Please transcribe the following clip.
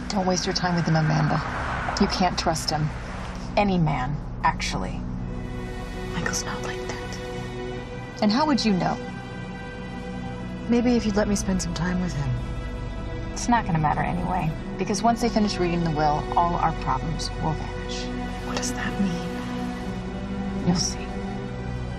Don't waste your time with him, Amanda. You can't trust him. Any man, actually. Michael's not like that. And how would you know? Maybe if you'd let me spend some time with him. It's not going to matter anyway, because once they finish reading the will, all our problems will vanish. What does that mean? You'll see.